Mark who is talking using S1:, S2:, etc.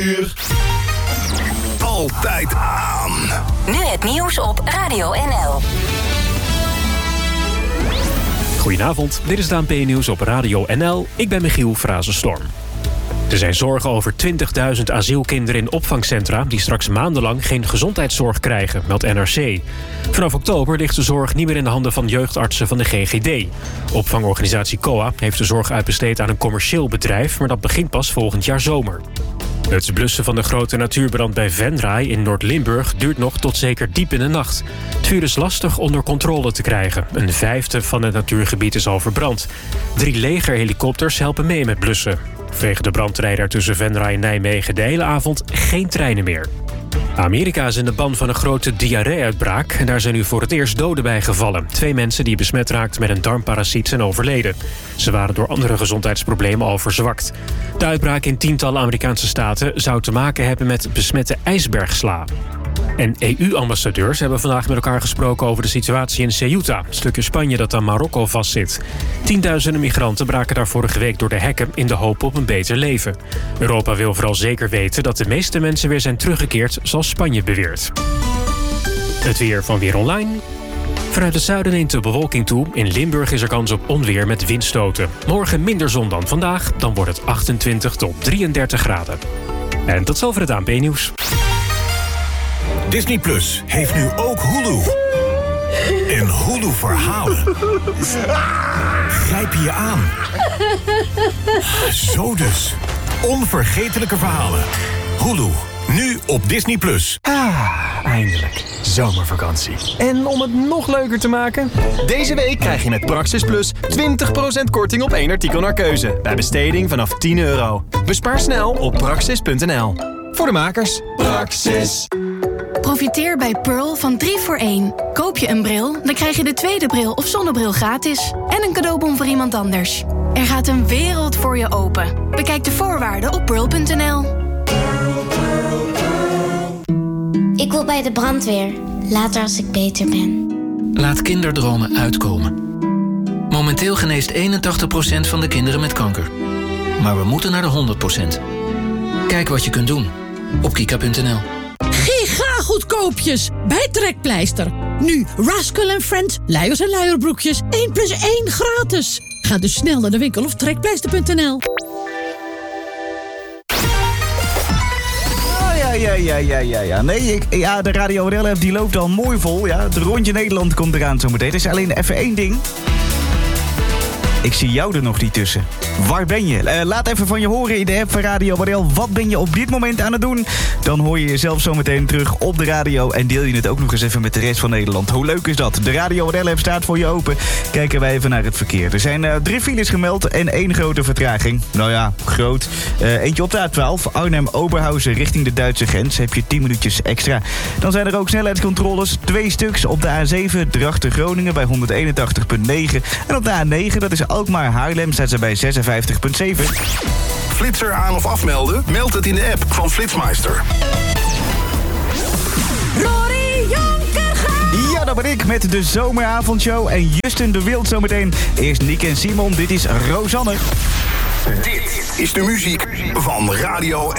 S1: uur. Altijd aan.
S2: Nu het nieuws op Radio NL.
S3: Goedenavond, dit is het ANP-nieuws op Radio NL. Ik ben Michiel Frazenstorm. Er zijn zorgen over 20.000 asielkinderen in opvangcentra die straks maandenlang geen gezondheidszorg krijgen, meldt NRC. Vanaf oktober ligt de zorg niet meer in de handen van jeugdartsen van de GGD. Opvangorganisatie COA heeft de zorg uitbesteed aan een commercieel bedrijf, maar dat begint pas volgend jaar zomer. Het blussen van de grote natuurbrand bij Venray in Noord-Limburg duurt nog tot zeker diep in de nacht. Het vuur is lastig onder controle te krijgen. Een vijfde van het natuurgebied is al verbrand. 3 legerhelikopters helpen mee met blussen. Vanwege de brand rijden er tussen Venray en Nijmegen de hele avond geen treinen meer. Amerika is in de ban van een grote diarree-uitbraak en daar zijn nu voor het eerst doden bij gevallen. 2 mensen die besmet raakten met een darmparasiet zijn overleden. Ze waren door andere gezondheidsproblemen al verzwakt. De uitbraak in tientallen Amerikaanse staten zou te maken hebben met besmette ijsbergsla. En EU-ambassadeurs hebben vandaag met elkaar gesproken over de situatie in Ceuta, een stukje Spanje dat aan Marokko vastzit. Tienduizenden migranten braken daar vorige week door de hekken in de hoop op een beter leven. Europa wil vooral zeker weten dat de meeste mensen weer zijn teruggekeerd, zoals Spanje beweert. Het weer van Weer Online. Vanuit het zuiden neemt de bewolking toe. In Limburg is er kans op onweer met windstoten. Morgen minder zon dan vandaag, dan wordt het 28 tot 33 graden. En tot zover het ANP-nieuws.
S1: Disney Plus heeft nu ook Hulu. En Hulu verhalen grijpen je aan. Zo dus. Onvergetelijke verhalen. Hulu, nu op Disney Plus.
S4: Eindelijk. Zomervakantie. En om het nog leuker te maken, deze week krijg je met Praxis Plus 20% korting op 1 artikel naar keuze. Bij besteding vanaf €10. Bespaar snel op praxis.nl. Voor de makers. Praxis.
S5: Profiteer bij Pearl van 3 voor 1. Koop je een bril, dan krijg je de tweede bril of zonnebril gratis. En een cadeaubon voor iemand anders. Er gaat een wereld voor je open. Bekijk de voorwaarden op pearl.nl.
S6: Ik wil bij de brandweer. Later als ik beter ben.
S7: Laat kinderdromen uitkomen. Momenteel geneest 81% van de kinderen met kanker. Maar we moeten naar de 100%. Kijk wat je kunt doen op kika.nl.
S8: Goedkoopjes bij Trekpleister. Nu Rascal & Friends, luiers en luierbroekjes 1+1 gratis. Ga dus snel naar de winkel of trekpleister.nl.
S9: Ja. Nee, de Radio NL die loopt al mooi vol. Ja. De Rondje Nederland komt eraan zometeen. Er is alleen even één ding. Ik zie jou er nog niet tussen. Waar ben je? Laat even van je horen in de app van Radio NL. Wat ben je op dit moment aan het doen? Dan hoor je jezelf zo meteen terug op de radio. En deel je het ook nog eens even met de rest van Nederland. Hoe leuk is dat? De Radio NL app staat voor je open. Kijken wij even naar het verkeer. Er zijn 3 files gemeld en 1 grote vertraging. Nou ja, groot. Eentje op de A12. Arnhem-Oberhausen richting de Duitse grens. Heb je 10 minuutjes extra. Dan zijn er ook snelheidscontroles. 2 stuks op de A7. Drachten-Groningen bij 181,9. En op de A9, dat is Alkmaar-Haarlem, staat ze bij 56,7.
S1: Flitser aan of afmelden? Meld het in de app van Flitsmeister.
S8: Rory Jonker.
S9: Ja, dat ben ik met de zomeravondshow en Justin de Wild zometeen. Eerst Nick en Simon, dit is Rosanne.
S1: Dit is de muziek van Radio